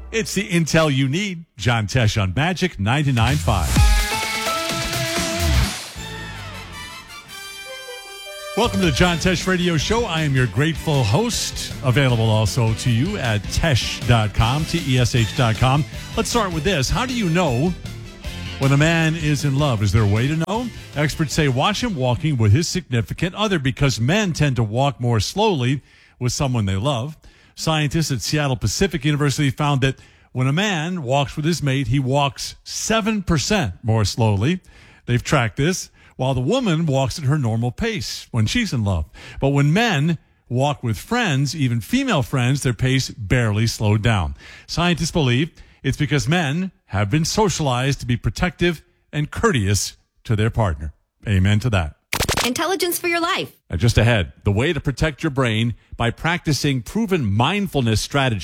It's the intel you need. John Tesh on Magic 99.5. Welcome to the John Tesh Radio Show. I am your grateful host, available also to you at tesh.com, Tesh.com. Let's start with this. How do you know when a man is in love? Is there a way to know? Experts say watch him walking with his significant other because men tend to walk more slowly with someone they love. Scientists at Seattle Pacific University found that when a man walks with his mate, he walks 7% more slowly. They've tracked this, while the woman walks at her normal pace when she's in love. But when men walk with friends, even female friends, their pace barely slowed down. Scientists believe it's because men have been socialized to be protective and courteous to their partner. Amen to that. Intelligence for your life. Just ahead, the way to protect your brain by practicing proven mindfulness strategies.